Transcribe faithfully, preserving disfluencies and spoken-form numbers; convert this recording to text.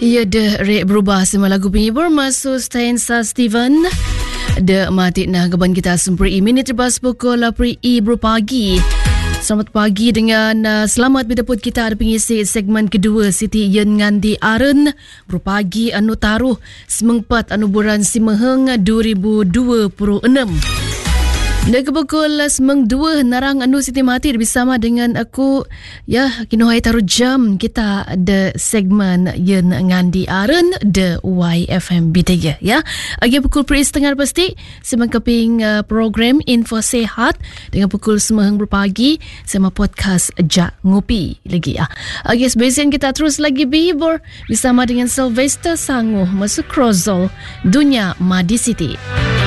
Ya, dah rek berubah semua lagu penghibur masuk Stanza Steven. Dah mati nah keban kita sempri minit terbas pukul lapri i berpagi. Selamat pagi dengan uh, selamat berdapat kita ada pengisi segmen kedua Siti Yen Ngandi Aren berpagi anu taruh semengpat anu bulan Simeheng dua ribu dua puluh enam. Dah pukul semeng dua narang anu Siti Mati bersama dengan aku. Ya, kini hai taruh jam kita ada segmen Yen Ngandi Aren de Y F M B tiga ya. Agi pukul peri setengah pasti semang keping uh, program Info Sehat dengan pukul semeheng berpagi sama podcast Jak Ngopi lagi ya. Agi sebagian kita terus lagi berhibur bersama dengan Sylvester Sanguh masuk Krozol Dunia Madi City.